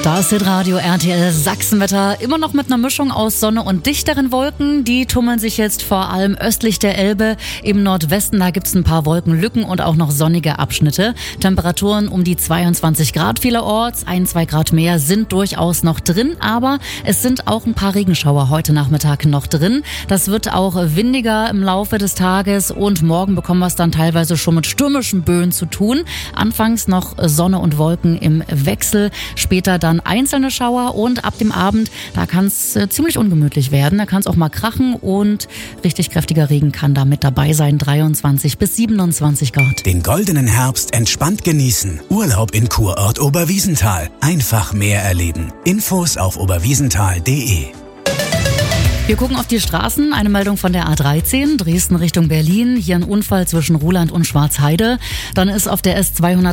Da ist Hitradio RTL Sachsenwetter, immer noch mit einer Mischung aus Sonne und dichteren Wolken. Die tummeln sich jetzt vor allem östlich der Elbe. Im Nordwesten, da gibt's ein paar Wolkenlücken und auch noch sonnige Abschnitte. Temperaturen um die 22 Grad vielerorts, 1-2 Grad mehr sind durchaus noch drin, aber es sind auch ein paar Regenschauer heute Nachmittag noch drin. Das wird auch windiger im Laufe des Tages und morgen bekommen wir es dann teilweise schon mit stürmischen Böen zu tun. Anfangs noch Sonne und Wolken im Wechsel, später dann einzelne Schauer und ab dem Abend, da kann es ziemlich ungemütlich werden. Da kann es auch mal krachen und richtig kräftiger Regen kann da mit dabei sein. 23 bis 27 Grad. Den goldenen Herbst entspannt genießen. Urlaub in Kurort Oberwiesenthal. Einfach mehr erleben. Infos auf oberwiesenthal.de. Wir gucken auf die Straßen. Eine Meldung von der A13, Dresden Richtung Berlin. Hier ein Unfall zwischen Ruhland und Schwarzheide. Dann ist auf der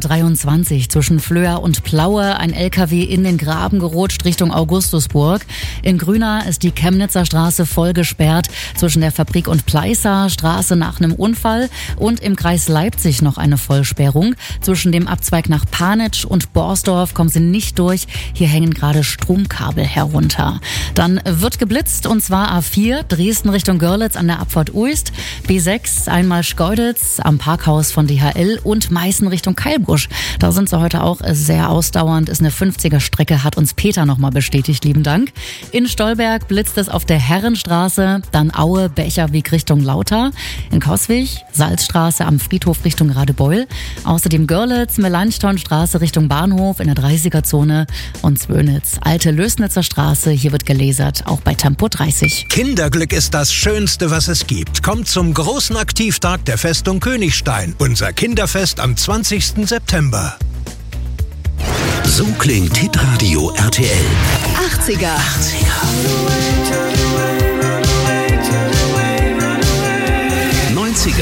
S223 zwischen Flöa und Plaue ein LKW in den Graben gerutscht Richtung Augustusburg. In Grünau ist die Chemnitzer Straße voll gesperrt zwischen der Fabrik und Pleißer Straße nach einem Unfall. Und im Kreis Leipzig noch eine Vollsperrung. Zwischen dem Abzweig nach Panitsch und Borsdorf kommen sie nicht durch. Hier hängen gerade Stromkabel herunter. Dann wird geblitzt und zwar A4, Dresden Richtung Görlitz an der Abfahrt Uist, B6 einmal Schkeuditz am Parkhaus von DHL und Meißen Richtung Keilbusch. Da sind sie heute auch sehr ausdauernd, ist eine 50er Strecke, hat uns Peter nochmal bestätigt, lieben Dank. In Stolberg blitzt es auf der Herrenstraße, dann Aue, Becherweg Richtung Lauter, in Coswig, Salzstraße am Friedhof Richtung Radebeul, außerdem Görlitz, Melanchthonstraße Richtung Bahnhof in der 30er-Zone und Zwönitz, Alte Lößnitzer Straße, hier wird gelasert, auch bei Tempo 30. Kinderglück ist das Schönste, was es gibt. Kommt zum großen Aktivtag der Festung Königstein. Unser Kinderfest am 20. September. So klingt Hitradio RTL. 80er.